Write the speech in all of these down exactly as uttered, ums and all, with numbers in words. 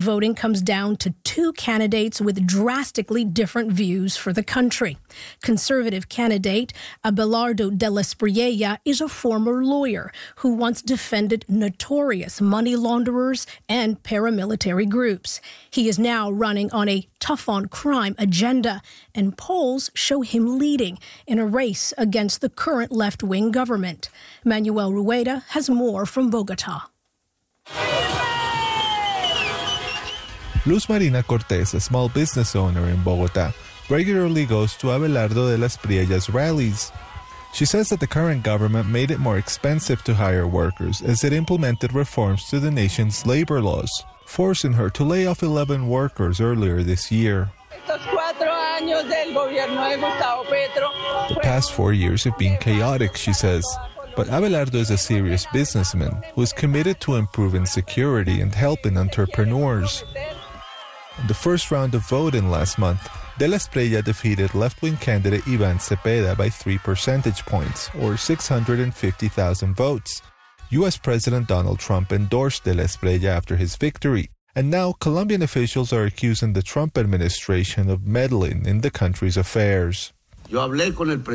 voting comes down to two candidates with drastically different views for the country. Conservative candidate Abelardo de la Espriella is a former lawyer who once defended notorious money launderers and paramilitary groups. He is now running on a tough-on-crime agenda, and polls show him leading in a race against the current left-wing government. Manuel Rueda has more from Bogotá. Luz Marina Cortés, a small business owner in Bogotá, regularly goes to Abelardo de la Espriella's rallies. She says that the current government made it more expensive to hire workers as it implemented reforms to the nation's labor laws, forcing her to lay off eleven workers earlier this year. The past four years have been chaotic, she says. But Abelardo is a serious businessman who is committed to improving security and helping entrepreneurs. In the first round of voting last month, De la Espriella defeated left-wing candidate Iván Cepeda by three percentage points, or six hundred fifty thousand votes. U S President Donald Trump endorsed De la Espriella after his victory, and now Colombian officials are accusing the Trump administration of meddling in the country's affairs. I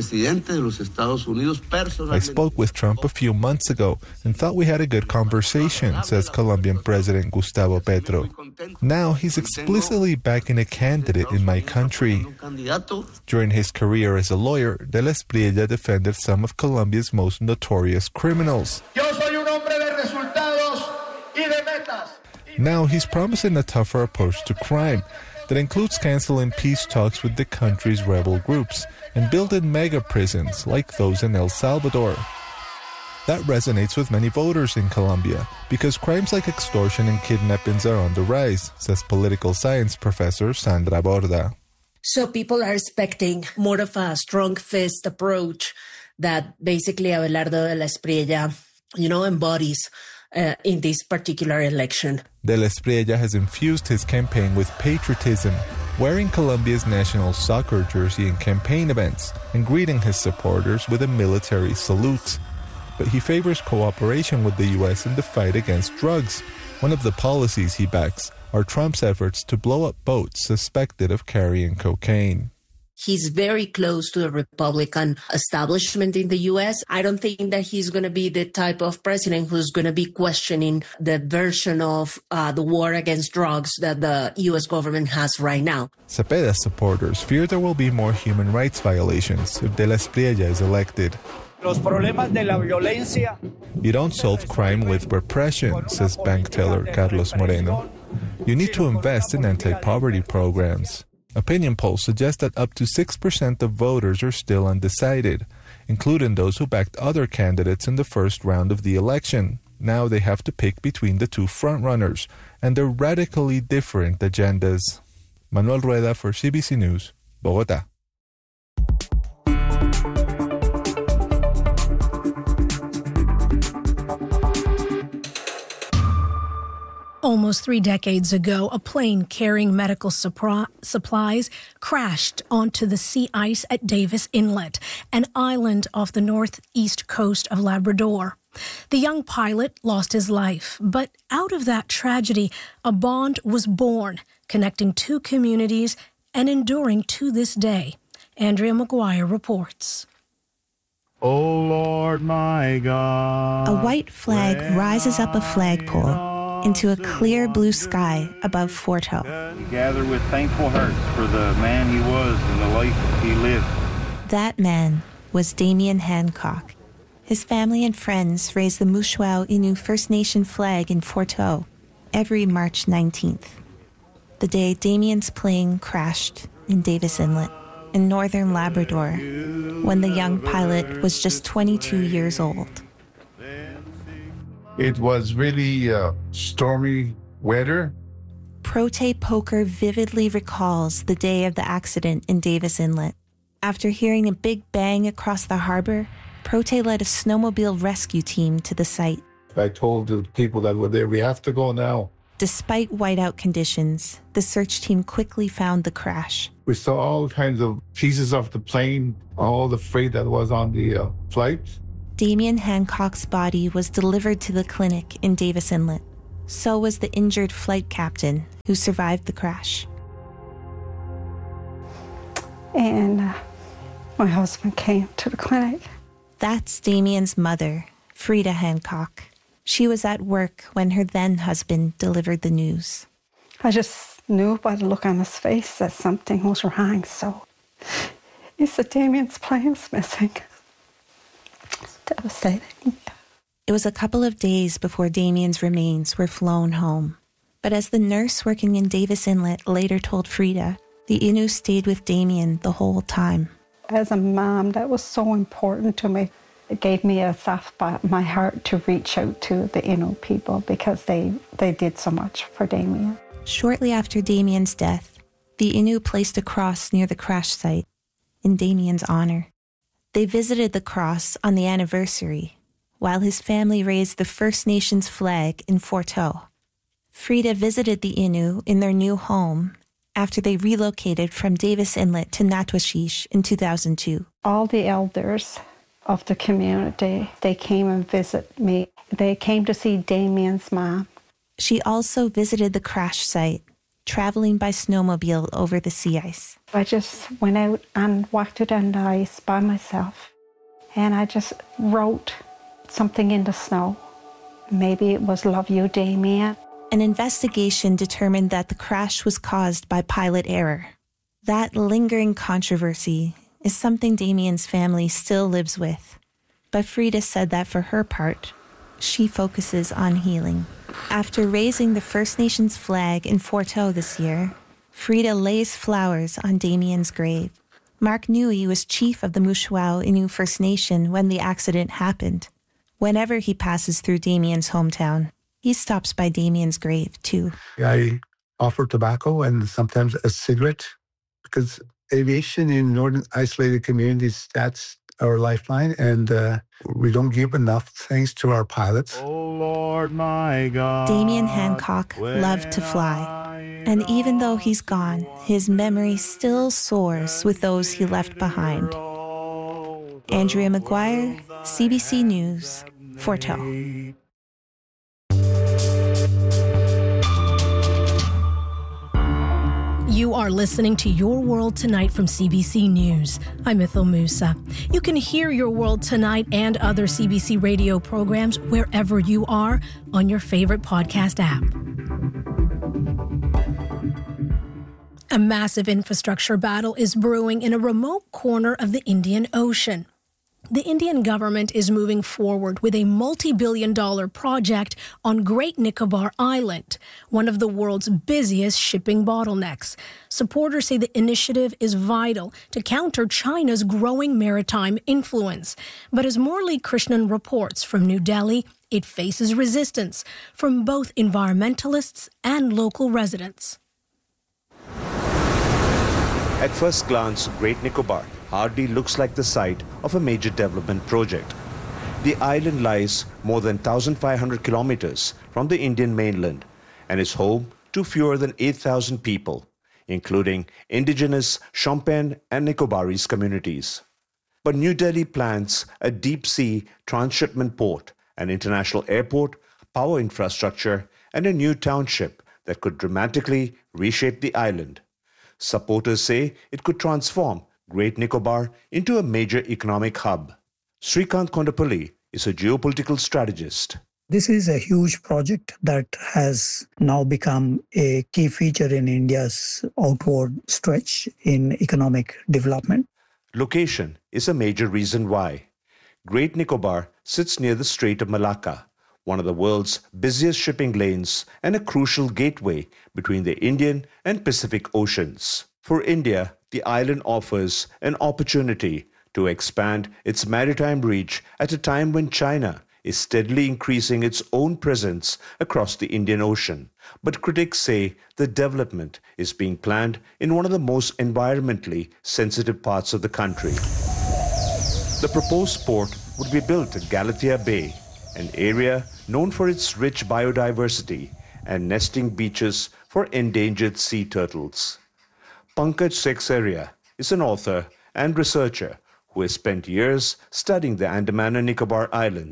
spoke with Trump a few months ago and thought we had a good conversation, says Colombian President Gustavo Petro. Now he's explicitly backing a candidate in my country. During his career as a lawyer, De la Espriella defended some of Colombia's most notorious criminals. Now he's promising a tougher approach to crime that includes canceling peace talks with the country's rebel groups and building mega prisons like those in El Salvador. That resonates with many voters in Colombia because crimes like extortion and kidnappings are on the rise, says political science professor Sandra Borda. So people are expecting more of a strong fist approach that basically Abelardo de la Espriella, you know, embodies Uh, in this particular election. De la Espriella has infused his campaign with patriotism, wearing Colombia's national soccer jersey in campaign events and greeting his supporters with a military salute. But he favors cooperation with the U S in the fight against drugs. One of the policies he backs are Trump's efforts to blow up boats suspected of carrying cocaine. He's very close to the Republican establishment in the U S. I don't think that he's going to be the type of president who's going to be questioning the version of uh, the war against drugs that the U S government has right now. Cepeda's supporters fear there will be more human rights violations if De la Espriella is elected. Los problemas de la violencia. You don't solve crime with repression, says bank teller Carlos Moreno. You need to invest in anti-poverty programs. Opinion polls suggest that up to six percent of voters are still undecided, including those who backed other candidates in the first round of the election. Now they have to pick between the two frontrunners and their radically different agendas. Manuel Rueda for C B C News, Bogotá. Almost three decades ago, a plane carrying medical supri- supplies crashed onto the sea ice at Davis Inlet, an island off the northeast coast of Labrador. The young pilot lost his life, but out of that tragedy, a bond was born, connecting two communities and enduring to this day. Andrea McGuire reports. Oh, Lord, my God. A white flag rises up a flagpole into a clear blue sky above Fort Howe. Gather with thankful hearts for the man he was and the life he lived. That man was Damien Hancock. His family and friends raise the Musqueam Innu First Nation flag in Fort Howe every March nineteenth, the day Damien's plane crashed in Davis Inlet in northern Labrador when the young pilot was just twenty-two years old. It was really uh, stormy weather. Prote Poker vividly recalls the day of the accident in Davis Inlet. After hearing a big bang across the harbor, Prote led a snowmobile rescue team to the site. I told the people that were there, we have to go now. Despite whiteout conditions, the search team quickly found the crash. We saw all kinds of pieces of the plane, all the freight that was on the uh, flight. Damien Hancock's body was delivered to the clinic in Davis Inlet. So was the injured flight captain who survived the crash. And uh, my husband came to the clinic. That's Damien's mother, Frida Hancock. She was at work when her then husband delivered the news. I just knew by the look on his face that something was wrong, so he said, Damien's plane's missing. It's devastating. It was a couple of days before Damien's remains were flown home. But as the nurse working in Davis Inlet later told Frida, the Innu stayed with Damien the whole time. As a mom, that was so important to me. It gave me a soft spot in my heart to reach out to the Innu people because they, they did so much for Damien. Shortly after Damien's death, the Innu placed a cross near the crash site in Damien's honor. They visited the cross on the anniversary, while his family raised the First Nations flag in Fort O. Frida visited the Innu in their new home after they relocated from Davis Inlet to Natwashish in two thousand two. All the elders of the community, they came and visited me. They came to see Damien's mom. She also visited the crash site, traveling by snowmobile over the sea ice. I just went out and walked it on the ice by myself, and I just wrote something in the snow. Maybe it was "Love you, Damien." An investigation determined that the crash was caused by pilot error. That lingering controversy is something Damien's family still lives with. But Frida said that for her part, she focuses on healing. After raising the First Nations flag in Fort O this year, Frida lays flowers on Damien's grave. Mark Newey was chief of the Mushuau Innu First Nation when the accident happened. Whenever he passes through Damien's hometown, he stops by Damien's grave, too. I offer tobacco and sometimes a cigarette because aviation in northern isolated communities, that's our lifeline, and uh, we don't give enough thanks to our pilots. Oh, Lord, my God. Damien Hancock loved to fly. And even though he's gone, his memory still soars with those he left behind. Andrea McGuire, C B C News, Fort O. You are listening to Your World Tonight from C B C News. I'm Ithil Musa. You can hear Your World Tonight and other C B C radio programs wherever you are on your favorite podcast app. A massive infrastructure battle is brewing in a remote corner of the Indian Ocean. The Indian government is moving forward with a multi-billion dollar project on Great Nicobar Island, one of the world's busiest shipping bottlenecks. Supporters say the initiative is vital to counter China's growing maritime influence. But as Morley Krishnan reports from New Delhi, it faces resistance from both environmentalists and local residents. At first glance, Great Nicobar hardly looks like the site of a major development project. The island lies more than one thousand five hundred kilometers from the Indian mainland and is home to fewer than eight thousand people, including indigenous Shompen and Nicobarese communities. But New Delhi plans a deep-sea transshipment port, an international airport, power infrastructure, and a new township that could dramatically reshape the island. Supporters say it could transform Great Nicobar into a major economic hub. Srikanth Kondapalli is a geopolitical strategist. This is a huge project that has now become a key feature in India's outward stretch in economic development. Location is a major reason why. Great Nicobar sits near the Strait of Malacca, one of the world's busiest shipping lanes and a crucial gateway between the Indian and Pacific Oceans. For India, the island offers an opportunity to expand its maritime reach at a time when China is steadily increasing its own presence across the Indian Ocean. But critics say the development is being planned in one of the most environmentally sensitive parts of the country. The proposed port would be built at Galathea Bay, an area known for its rich biodiversity and nesting beaches for endangered sea turtles. Pankaj Seksaria is an author and researcher who has spent years studying the Andaman and Nicobar Islands.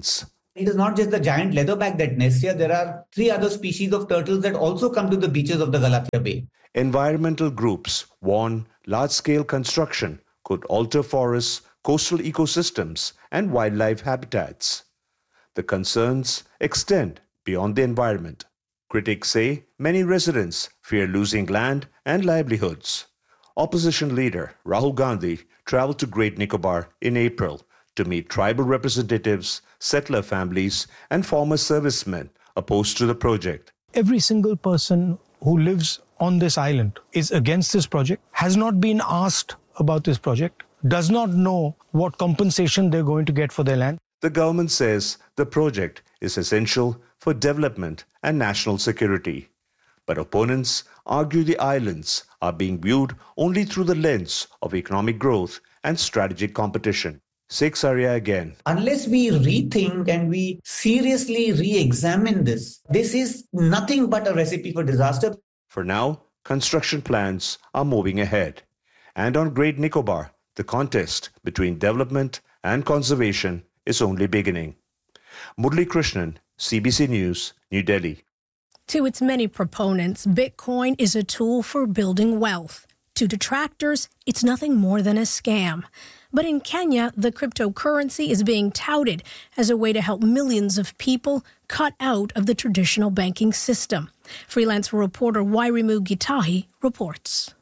It is not just the giant leatherback that nests here. There are three other species of turtles that also come to the beaches of the Galathea Bay. Environmental groups warn large-scale construction could alter forests, coastal ecosystems, and wildlife habitats. The concerns extend beyond the environment. Critics say many residents fear losing land and livelihoods. Opposition leader Rahul Gandhi traveled to Great Nicobar in April to meet tribal representatives, settler families, and former servicemen opposed to the project. Every single person who lives on this island is against this project, has not been asked about this project, does not know what compensation they're going to get for their land. The government says the project is essential for development and national security. But opponents argue the islands are being viewed only through the lens of economic growth and strategic competition. Sheikh Saria again. Unless we rethink and we seriously re-examine this, this is nothing but a recipe for disaster. For now, construction plans are moving ahead. And on Great Nicobar, the contest between development and conservation is only beginning. Murli Krishnan, C B C News, New Delhi. To its many proponents, Bitcoin is a tool for building wealth. To detractors, it's nothing more than a scam. But in Kenya, the cryptocurrency is being touted as a way to help millions of people cut out of the traditional banking system. Freelance reporter Wairimu Gitahi reports.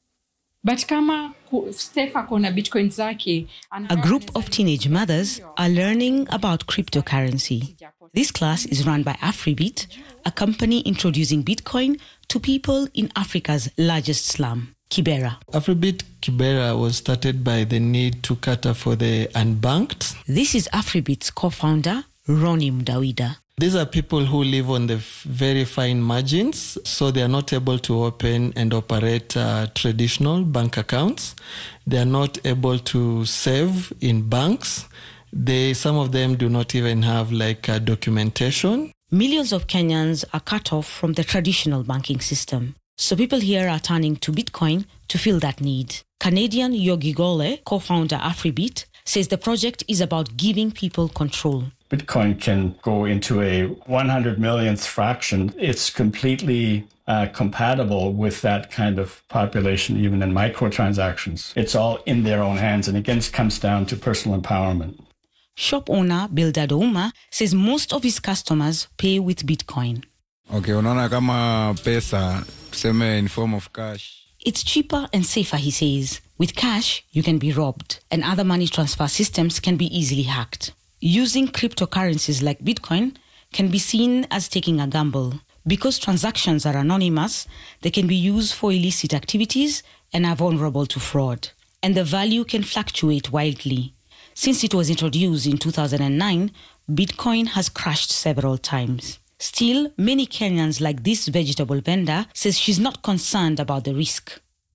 But kama Steph akona Bitcoin zake. A group of teenage mothers are learning about cryptocurrency. This class is run by Afribit, a company introducing Bitcoin to people in Africa's largest slum, Kibera. Afribit Kibera was started by the need to cater for the unbanked. This is Afribit's co-founder, Ronnie Mdawida. These are people who live on the very fine margins, so they are not able to open and operate uh, traditional bank accounts. They are not able to save in banks. They, some of them do not even have like uh, documentation. Millions of Kenyans are cut off from the traditional banking system. So people here are turning to Bitcoin to fill that need. Canadian Yogi Gole, co-founder Afribit, says the project is about giving people control. Bitcoin can go into a one hundred millionth fraction. It's completely uh, compatible with that kind of population, even in microtransactions. It's all in their own hands, and again, it comes down to personal empowerment. Shop owner Bildad Ouma says most of his customers pay with Bitcoin. Okay, unaona kama pesa tuseme in form of cash. It's cheaper and safer, he says. With cash, you can be robbed, and other money transfer systems can be easily hacked. Using cryptocurrencies like Bitcoin can be seen as taking a gamble. Because transactions are anonymous, they can be used for illicit activities and are vulnerable to fraud. And the value can fluctuate wildly. Since it was introduced in two thousand nine, Bitcoin has crashed several times. Still, many Kenyans, like this vegetable vendor, says she's not concerned about the risk.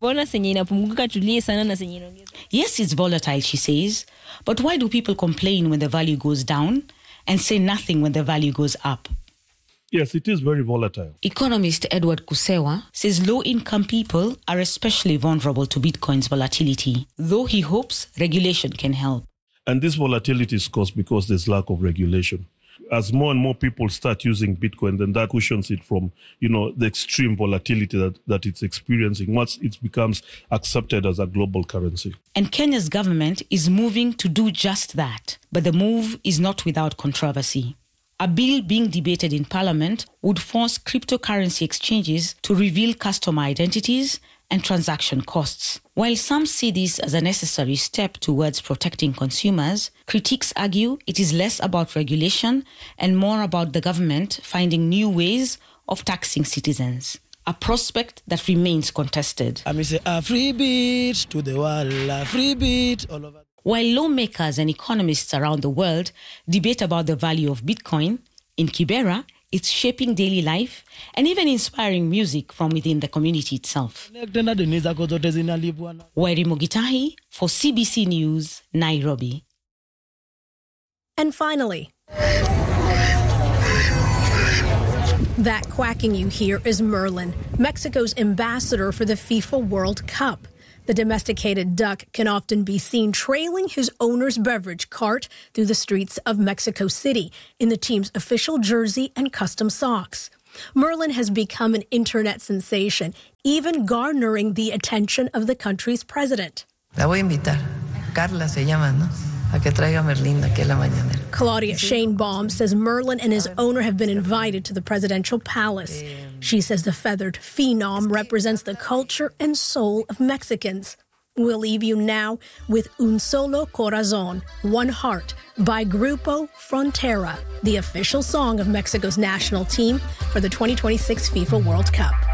Yes, it's volatile, she says. But why do people complain when the value goes down and say nothing when the value goes up? Yes, it is very volatile. Economist Edward Kusewa says low-income people are especially vulnerable to Bitcoin's volatility, though he hopes regulation can help. And this volatility is caused because there's lack of regulation. As more and more people start using Bitcoin, then that cushions it from, you know, the extreme volatility that, that it's experiencing once it becomes accepted as a global currency. And Kenya's government is moving to do just that. But the move is not without controversy. A bill being debated in Parliament would force cryptocurrency exchanges to reveal customer identities and transaction costs. While some see this as a necessary step towards protecting consumers, critics argue it is less about regulation and more about the government finding new ways of taxing citizens, a prospect that remains contested. I mean, say a free beat to the world, a free beat all over. While lawmakers and economists around the world debate about the value of Bitcoin, in Kibera, it's shaping daily life and even inspiring music from within the community itself. Wairimu Gitahi for C B C News, Nairobi. And finally, that quacking you hear is Merlin, Mexico's ambassador for the FIFA World Cup. The domesticated duck can often be seen trailing his owner's beverage cart through the streets of Mexico City in the team's official jersey and custom socks. Merlin has become an internet sensation, even garnering the attention of the country's president. La voy a invitar. Carla se llama, ¿no? A que traiga Merlin aquí a la mañanera. Claudia Shanebaum says Merlin and his owner have been invited to the presidential palace. She says the feathered phenom represents the culture and soul of Mexicans. We'll leave you now with Un Solo Corazón, One Heart, by Grupo Frontera, the official song of Mexico's national team for the twenty twenty-six FIFA World Cup.